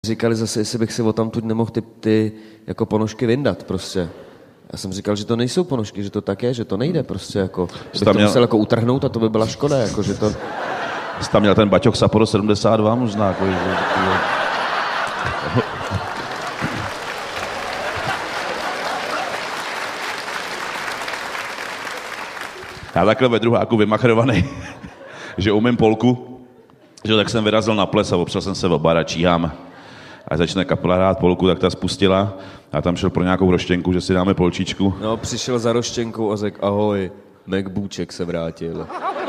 Říkali zase, jestli bych si odtamtud nemohl ty jako ponožky vyndat prostě. Já jsem říkal, že to nejsou ponožky, že to tak je, že to nejde prostě jako. Bych to musel jako utrhnout a to by byla škoda, jako že to... Jsi tam měl ten baťoch Sapporo 72 možná, jako, že... Já takhle ve druháku vymachrovaný, že umím polku, že tak jsem vyrazil na ples a opřel jsem se o bar a číhám. A začne kapela hrát polku, tak ta spustila a tam šel pro nějakou roštěnku, že si dáme polčičku. No, přišel za roštěnkou a řekl, ahoj, MacBooček se vrátil.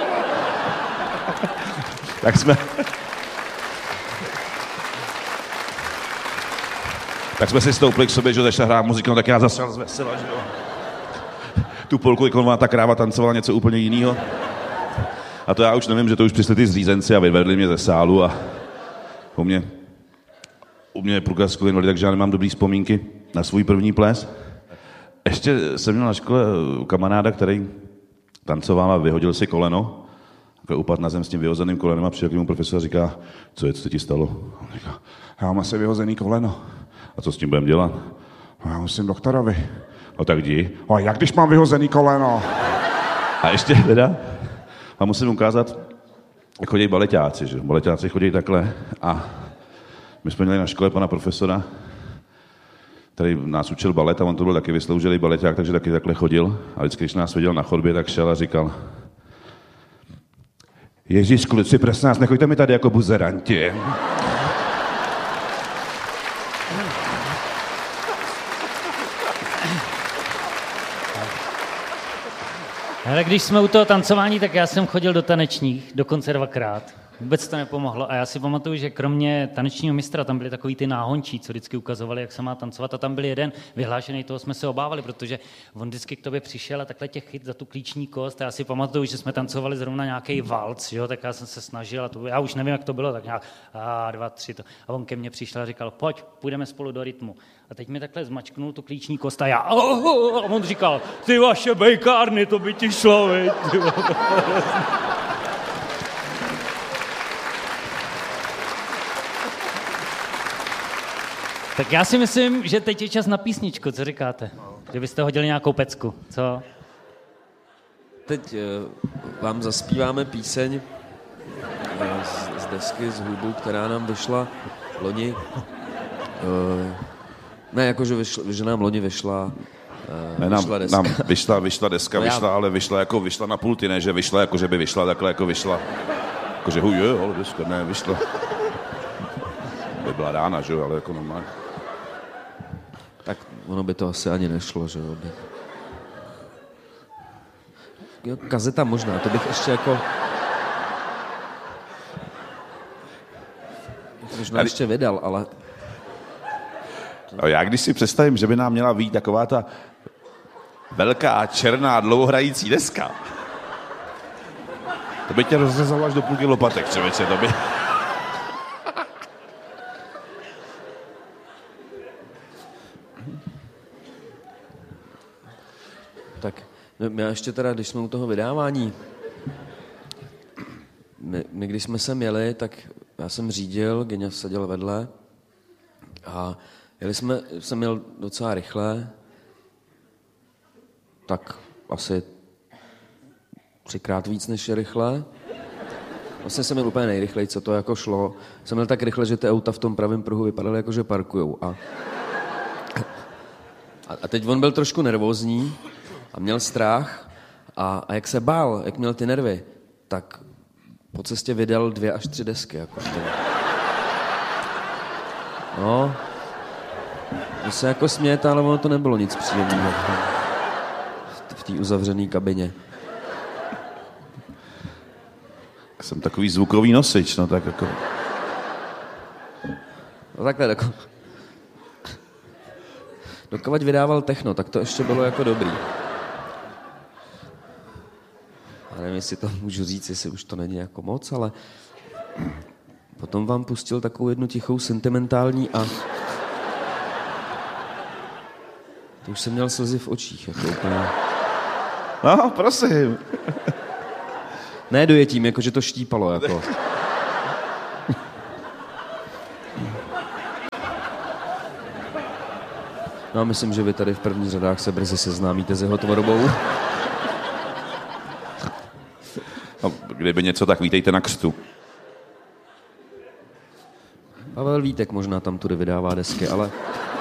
Tak jsme si stoupli k sobě, že začala hrát muziku, no tak já zase zvesela, že jo. Tu polku, jako má ta kráva tancovala něco úplně jiného. A to já už nevím, že to už přišli ty zřízenci a vyvedli mě ze sálu a u mě je průkazku invalid, takže já nemám dobrý vzpomínky na svůj první ples. Ještě jsem měl na škole kamaráda, který tancoval a vyhodil si koleno. Upadl na zem s tím vyhozeným kolenem a přijel k němu profesor a říká, co ti stalo? A on říká, já mám asi vyhozený koleno. A co s tím budeme dělat? Já musím doktorovi. No tak jdi. A jak když mám vyhozený koleno? A ještě teda, a musím ukázat, jak chodí baleťáci, že? Baleťáci chodí takhle a my jsme měli na škole pana profesora, který nás učil balet a on to byl taky vysloužilý baleťák, takže taky takhle chodil. A vždycky, když nás viděl na chodbě, tak šel a říkal, Ježíš, kluci, prosím nás, nechoďte mi tady jako buzeranti. Ale když jsme u toho tancování, tak já jsem chodil do tanečních, dokonce 2krát. Vůbec to nepomohlo. A já si pamatuju, že kromě tanečního mistra tam byli takový ty náhončí, co vždycky ukazovali, jak se má tancovat. A tam byl jeden vyhlášený, toho jsme se obávali, protože on vždycky k tobě přišel a takhle tě chyt za tu klíční kost. A já si pamatuju, že jsme tancovali zrovna nějaký valc, jo? Tak já jsem se snažil a to, já už nevím, jak to bylo, tak nějak 2, 3 to. A on ke mně přišel a říkal, pojď, půjdeme spolu do rytmu. A teď mi takhle zmačknul tu klíční kost a já, a on říkal, ty vaše bejkárny, to by ti šlo, viď? Tak já si myslím, že teď je čas na písničku, co říkáte? Že byste hodili nějakou pecku, co? Teď vám zaspíváme píseň z desky, z hudbu, která nám vyšla loni. Ne, jakože že nám loni vyšla deska. Nám vyšla deska, ale vyšla na pulty, ne, že vyšla, jako že by vyšla, takhle jako vyšla. Jakože ale deska, ne, vyšla. By byla dána, že jo, ale jako normálně. Tak ono by to asi ani nešlo, že jo. Jo, kazeta možná, to bych ještě jako... Možná ještě vydal, ale... Já když si představím, že by nám měla vyjít taková ta velká, černá, dlouhohrající deska, to by tě rozřezalo až do půlky lopatek, člověče, to by... Tak, já ještě teda, když jsme u toho vydávání, my když jsme sem jeli, tak já jsem řídil, Geňa seděl vedle a jsem měl docela rychle, tak asi 3krát víc než je rychle. Vlastně jsem měl úplně nejrychleji, co to jako šlo. Jsem měl tak rychle, že ty auta v tom pravém pruhu vypadaly jako, že parkujou. A teď on byl trošku nervózní a měl strach a jak se bál, jak měl ty nervy, tak po cestě vydal 2 až 3 desky. Jako no, vy se jako smějete, ale ono to nebylo nic příjemného v té uzavřené kabině. Jsem takový zvukový nosič, no tak jako... No takhle jako... Dokud vydával techno, tak to ještě bylo jako dobrý. Já nevím, jestli to můžu říct, jestli už to není jako moc, ale... Potom vám pustil takovou jednu tichou sentimentální a... To už jsem měl slzy v očích, jako úplně... No, prosím. Ne dojetím, jakože to štípalo, jako... No a myslím, že vy tady v prvních řadách se brzy seznámíte s jeho tvorbou. No, kdyby něco, tak vítejte na křtu. Pavel Vítek možná tam tudy vydává desky, ale...